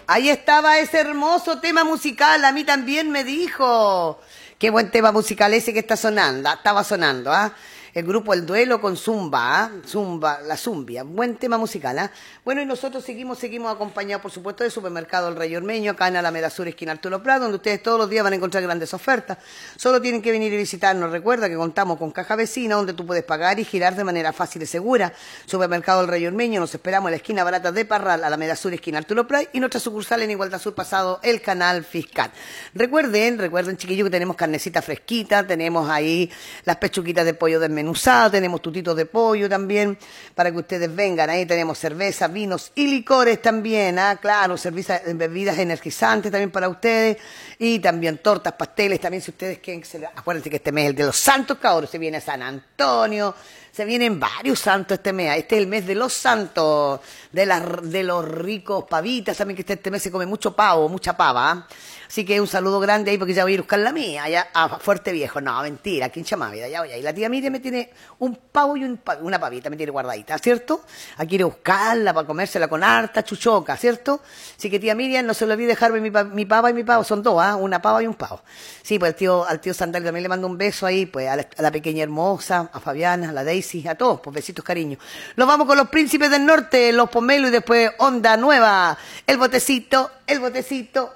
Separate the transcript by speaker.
Speaker 1: Ahí estaba ese hermoso tema musical, a mí también me dijo. Qué buen tema musical ese que está sonando, estaba sonando, ¿ah? El grupo El Duelo con Zumba, ¿ah? Zumba, la Zumbia, buen tema musical, ¿ah? Bueno, y nosotros seguimos acompañados, por supuesto, del supermercado El Rey Ormeño, acá en Alameda Sur, esquina Arturo Prat, donde ustedes todos los días van a encontrar grandes ofertas. Solo tienen que venir y visitarnos. Recuerda que contamos con caja vecina, donde tú puedes pagar y girar de manera fácil y segura. Supermercado El Rey Ormeño, nos esperamos en la esquina barata de Parral, Alameda Sur, esquina Arturo Prat, y nuestra sucursal en Igualdad Sur Pasado, el Canal Fiscal. Recuerden, chiquillos, que tenemos carnecita fresquita, tenemos ahí las pechuguitas de pollo desmenuzado, tenemos tutitos de pollo también, para que ustedes vengan. Ahí tenemos cerveza, vinos y licores también, claro, bebidas energizantes también para ustedes, y también tortas, pasteles también, si ustedes quieren. Acuérdense que este mes es el de los santos, cabros, se viene San Antonio, se vienen varios santos este mes. Este es el mes de los santos, de los ricos pavitas también, que este mes se come mucho pavo, mucha pava. Así que un saludo grande ahí, porque ya voy a ir a buscar la mía, allá a Fuerte Viejo. No, mentira, aquí en Chamávida, ya voy ahí. La tía Miriam me tiene un pavo y una pavita, me tiene guardadita, ¿cierto? Aquí ir a buscarla para comérsela con harta chuchoca, ¿cierto? Así que tía Miriam, no se le olvide dejarme mi pava y mi pavo, son dos, una pava y un pavo. Sí, pues al tío Sandal también le mando un beso ahí, pues a la pequeña hermosa, a Fabiana, a la Daisy, a todos, pues besitos, cariño. Nos vamos con los Príncipes del Norte, los Pomelos, y después Onda Nueva, el botecito,